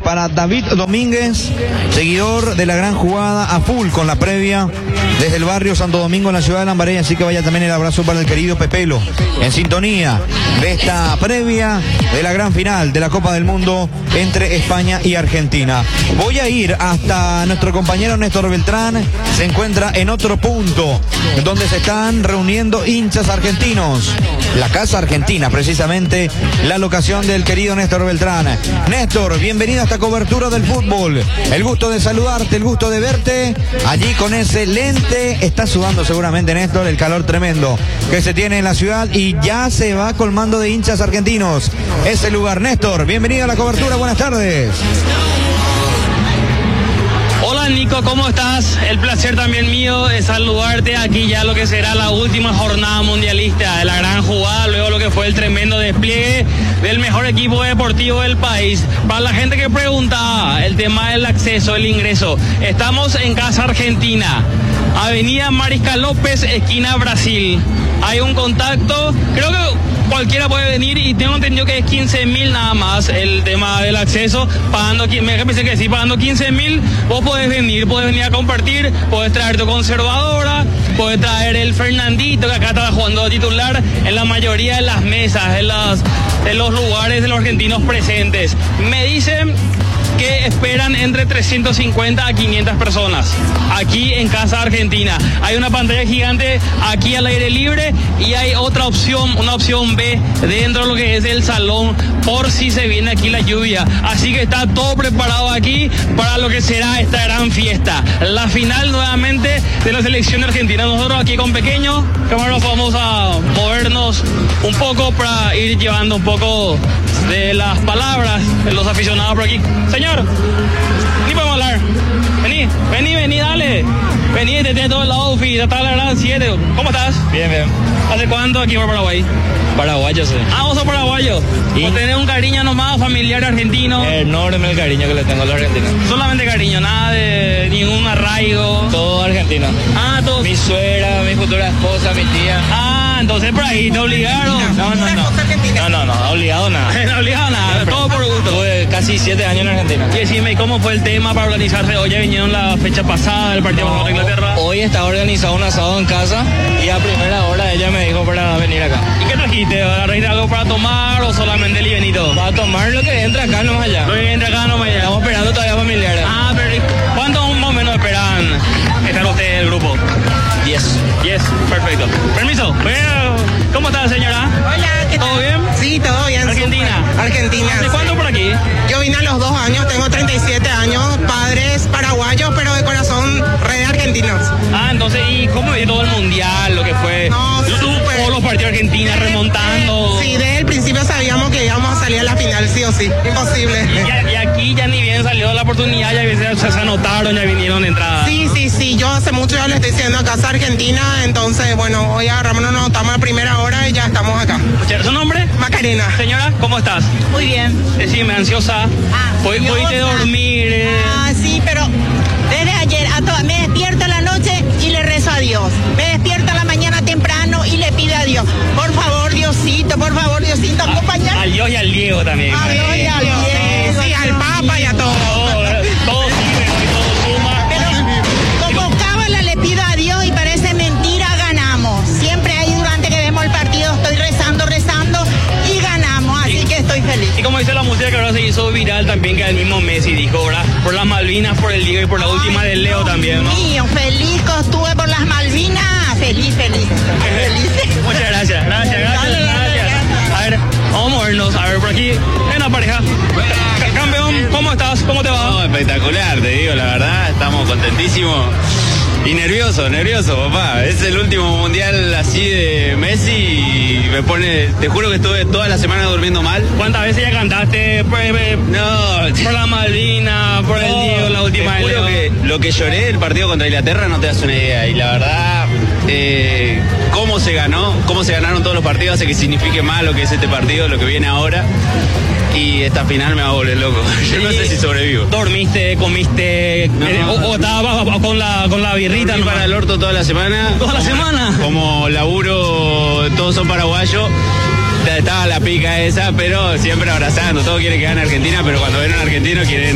para David Domínguez, seguidor de la gran jugada, a full con la previa desde el barrio Santo Domingo en la ciudad de Lambaré, así que vaya también el abrazo para el querido Pepelo, en sintonía de esta previa de la gran final de la Copa del Mundo entre España y Argentina. Voy a ir hasta nuestro compañero Néstor Beltrán, se encuentra en otro punto donde se están reuniendo hinchas argentinos, la Casa Argentina, precisamente la locación del querido Néstor Beltrán. Néstor, bienvenido a esta cobertura del fútbol, el gusto de saludarte, el gusto de verte allí con ese lente. Está sudando seguramente, Néstor, el calor tremendo que se tiene en la ciudad y ya se va colmando de hinchas argentinos ese lugar. Néstor, bienvenido a la cobertura, buenas tardes. Hola Nico, ¿cómo estás? El placer también mío de saludarte aquí ya lo que será la última jornada mundialista de la gran jugada, luego lo que fue el tremendo despliegue del mejor equipo deportivo del país. Para la gente que preguntaba el tema del acceso, el ingreso, estamos en Casa Argentina, Avenida Mariscal López, esquina Brasil. Hay un contacto, creo que cualquiera puede venir y tengo entendido que es 15.000 nada más el tema del acceso, pagando 15.000, vos podés venir a compartir, podés traer tu conservadora, podés traer el Fernandito que acá está jugando de titular en la mayoría de las mesas, en los lugares de los argentinos presentes. Me dicen que esperan entre 350 a 500 personas aquí en Casa Argentina. Hay una pantalla gigante aquí al aire libre y hay otra opción, una opción B dentro de lo que es el salón por si se viene aquí la lluvia. Así que está todo preparado aquí para lo que será esta gran fiesta. La final nuevamente de la selección argentina. Nosotros aquí con pequeños cámaras vamos a movernos un poco para ir llevando un poco de las palabras de los aficionados por aquí. Señor, ni podemos hablar. Vení, dale. Vení, te tiene todo el outfit, está la gran 7. ¿Cómo estás? Bien. ¿Hace cuánto aquí por Paraguay? Paraguayo, sí. Vos sos paraguayo. ¿O tenés un cariño nomás familiar argentino? Enorme el cariño que le tengo a los argentinos. Solamente cariño, nada de ningún arraigo. Todo argentino. Todo. Mi suegra, mi futura esposa, mi tía. Entonces por ahí te obligaron. No, obligado nada. No obligado nada, todo por gusto. Tuve casi 7 años en Argentina. Y decime, ¿cómo fue el tema para organizarse? Hoy ya vinieron la fecha pasada del partido contra Inglaterra. Hoy está organizado un asado en casa y a primera hora ella me dijo para venir acá. ¿Y qué trajiste? ¿Agarraste algo para tomar o solamente el livenito? Para tomar lo que entra acá nomás allá. Lo que entra acá nomás allá. Estamos esperando todavía familiares. Pero ¿cuántos más o menos esperan estar ustedes el grupo? 10. Perfecto. Permiso. ¿Cómo está, señora? Hola, ¿qué tal? ¿Todo bien? Sí, todo bien. ¿Argentina? Argentina. ¿Hace cuánto por aquí? Yo vine a los 2 años, tengo 37 años, padres paraguayos, pero de corazón re de argentinos. Entonces, ¿y cómo vive todo el mundial, lo que fue? No, súper. Todos los partidos de Argentina remontando. Sí, desde el principio sabíamos que íbamos a salir a la final, sí o sí. Imposible. Y aquí ya ni bien salió la oportunidad, ya se anotaron, ya vinieron de entrada. Sí. Yo hace mucho ya le estoy diciendo a Casa Argentina, entonces, bueno, hoy agarramos, nos anotamos a primera hora y ya estamos acá. ¿Su nombre? Macarena. Señora, ¿cómo estás? Muy bien. Decime, ansiosa. ¿Pudiste dormir? Sí, pero desde ayer me despierto en la noche y le rezo a Dios. Me despierto en la mañana temprano y le pido a Dios, por favor, Diosito, acompañar. Al Dios y al Diego también. A Dios y al Diego. Sí, al Papa y a todos. Todo sirve, todo suma. Pero como cábala le pido a Dios y parece mentira, ganamos. Siempre ahí durante que vemos el partido estoy rezando y ganamos, así que estoy feliz. Y como dice la música que ahora se hizo viral también, que el mismo Messi dijo, ¿verdad? Por las Malvinas, por el Diego y por la última del Leo también, ¿no? Mío, feliz que estuve por las Malvinas, feliz. Muchas gracias. A ver, vamos a movernos, a ver por aquí, en la pareja. Campeón, ¿cómo estás? ¿Cómo te va? No, espectacular, te digo, la verdad, estamos contentísimos. Y nervioso, papá. Es el último mundial así de Messi y me pone, te juro que estuve toda la semana durmiendo mal. ¿Cuántas veces ya cantaste? Por la Malvina, por el Diego, la última te juro que lo que lloré el partido contra Inglaterra no te das una idea. Y la verdad, cómo se ganaron todos los partidos hace que signifique más lo que es este partido, lo que viene ahora. Y esta final me va a volver loco. Yo no sé si sobrevivo. ¿Dormiste, comiste? O estabas con la birrita? Dormí para el orto toda la semana. ¿Toda la semana? Como laburo, todos son paraguayos. Estaba la pica esa, pero siempre abrazando. Todos quieren que gane Argentina, pero cuando ven a un argentino quieren